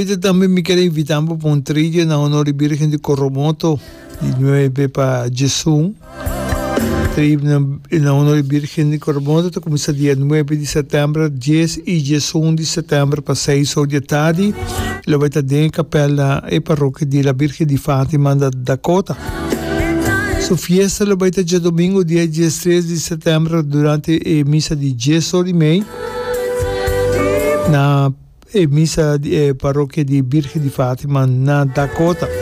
E também me quero invitar para um trilho na honra Virgem de Coromoto, de 9 para Jesus. Na honra Virgem de Coromoto começa dia 9 de setembro, 10 e 11 de setembro para 6 horas da tarde. Ele vai estar dentro da capela e paróquia da Virgem de Fátima da Dakota. Sua festa vai estar dia domingo, dia 13 de setembro, durante a missa de 10 horas e meia. Na missa de paróquia de Virgem de Fátima na Dakota.